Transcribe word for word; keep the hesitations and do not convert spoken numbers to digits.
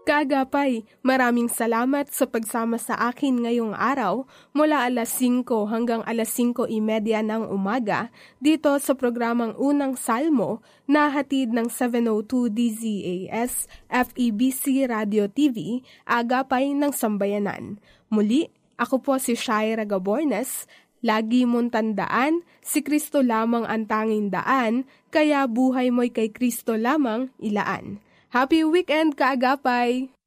Kaagapay, maraming salamat sa pagsama sa akin ngayong araw mula alas singko hanggang alas singko imedya ng umaga dito sa programang Unang Salmo na hatid ng seven oh two D Z A S F E B C Radio T V, Agapay ng Sambayanan. Muli, ako po si Shaira Gabornes. Lagi mong tandaan, si Kristo lamang ang tanging daan, kaya buhay mo'y kay Kristo lamang ilaan. Happy weekend, kaagapay!